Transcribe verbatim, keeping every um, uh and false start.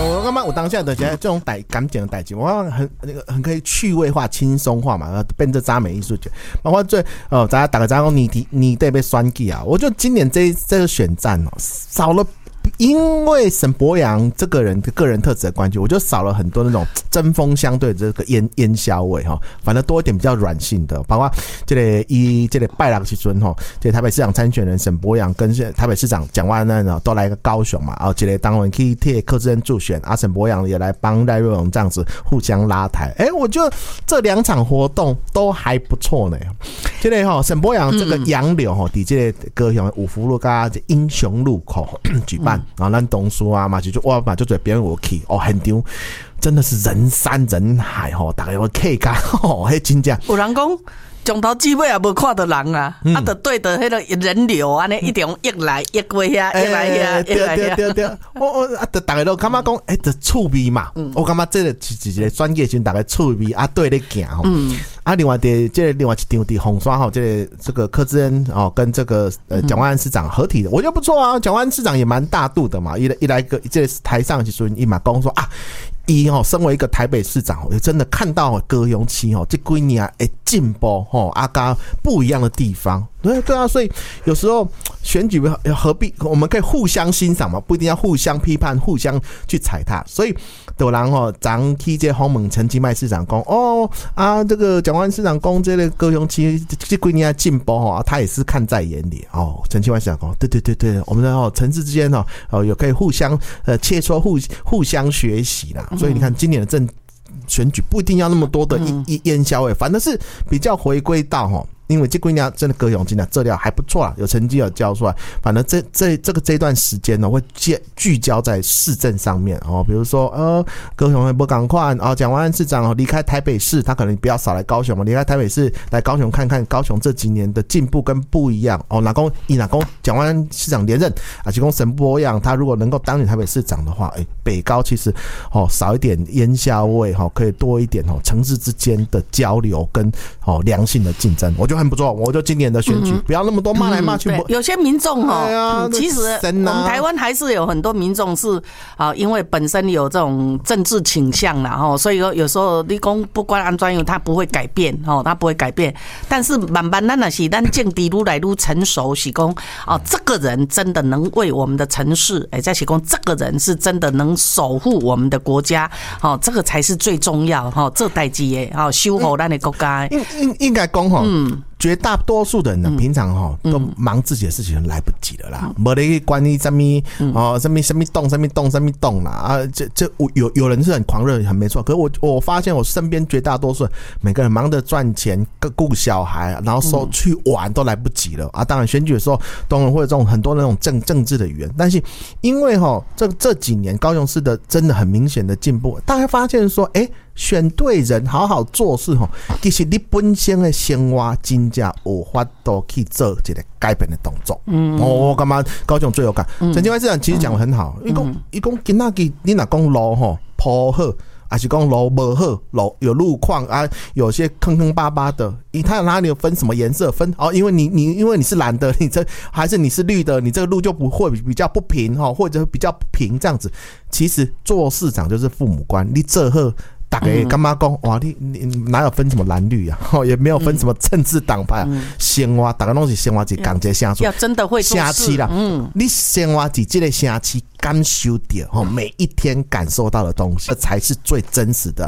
我刚刚我当下的觉得这种代感情的代际，我很那个很可以趣味化、轻松化嘛，变成渣美艺术节。包括最哦，大家打个招呼，你你你得被选举啊！我觉得今年这这个选战哦，少了。因为沈伯洋这个人的个人特质的关系，我就少了很多那种针锋相对的这个烟烟硝味哈，反正多一点比较软性的，包括这个一这个拜郎时阵哈，这个台北市长参选人沈伯洋跟台北市长蒋万安呢都来个高雄嘛，然后这个当然可以替柯志恩助选，啊沈伯洋也来帮赖瑞隆这样子互相拉抬，哎、欸，我觉得这两场活动都还不错呢。这个哈沈伯洋这个洋流哈，伫这个高雄五福路加英雄路口举办。然后咱东叔啊嘛，就就哇嘛就做别人我去哦，现场真的是人山人海吼，大家要客家吼，迄真正有人讲。从头至尾也无看到人啊，嗯、啊，就对着迄个人流安尼一直溢来溢过遐，溢来遐，溢来遐。对对对， 我我啊，大家都感觉讲，哎、欸，这趣味嘛，嗯、我感觉这个是一个专业性，大概趣味啊，对咧行吼。嗯。啊，另外的这个另外一场的红刷吼，这个这个柯志恩哦，跟这个呃蒋万安市长合体的，我觉得不错啊。蒋万安市长也蛮大度的嘛，一来一来个这个台上其实一马公说啊。一哦，身为一个台北市长，也真的看到高雄市哦这几年的进步哦，啊加不一样的地方。对对啊，所以有时候选举何必我们可以互相欣赏嘛，不一定要互相批判、互相去踩踏。所以有人哦，咱去这鸿蒙陈其迈市长讲哦啊，这个蒋万安市长讲这个高雄市这几年的进步哦，他也是看在眼里哦。陈其迈市长讲，对对对对，我们的哦城市之间哦哦有可以互相呃切磋、互互相学习啦。所以你看今年的政选举不一定要那么多的烟硝味，反正是比较回归到哈。因为这几年真的高雄今年这料还不错啦，有成绩有交出来。反正这这这个这段时间呢，会聚焦在市政上面哦，比如说呃，高雄会不赶快哦，蒋万安市长离开台北市，他可能比较少来高雄嘛，离开台北市来高雄看看高雄这几年的进步跟不一样哦。哪公以哪公蒋万安市长连任啊，其公沈伯洋他如果能够当选台北市长的话，哎，北高其实哦少一点烟硝味哈、哦，可以多一点哦城市之间的交流跟哦良性的竞争，我觉得很不错。我就今年的选举、嗯、不要那么多骂来骂去、嗯、 有些民众哦、 啊嗯、 其实我们台湾还是有很多民众是啊，因为本身有这种政治倾向啦齁，所以有时候你讲不管安怎样他不会改变齁，他不会改变，但是慢慢咱若是咱政治愈来愈成熟，是讲哦这个人真的能为我们的城市，哎，再是讲这个人是真的能守护我们的国家，哦，这个才是最重要齁，这代志诶，哦，守护咱的国家。 应应应该讲齁，嗯。绝大多数的人呢，嗯、平常哈、喔、都忙自己的事情，来不及了啦，没得管你什么哦，什么什么动，什么动，什么动啦啊！这这有有人是很狂热，很没错。可是我我发现我身边绝大多数每个人忙着赚钱、顾小孩，然后说去玩都来不及了啊！当然选举的时候，当然会有这种很多那种政政治的语言，但是因为哈、喔、这这几年高雄市的真的很明显的进步，大家发现说，哎、欸。选对人，好好做事吼，其实你本身的生活真正有法度去做一个改变的动作。嗯，哦、我感觉高雄最有感。陈其迈市长其实讲得很好，伊讲伊讲今仔日你若讲路吼铺好，还是讲路不好，路有路况啊，有些坑坑巴巴的，他哪里有分什么颜色分哦？因为你你因为你是蓝的，你这还是你是绿的，你这个路就不会比较不平哈，或者比较平这样子。其实做市长就是父母官，你这好。大家干嘛讲哇？你你哪有分什么蓝绿啊？也没有分什么政治党派啊。生活大家都是生活在港街乡村， 要真的会做事啦。嗯，你生活在这个城市感受到每一天感受到的东西，这才是最真实的。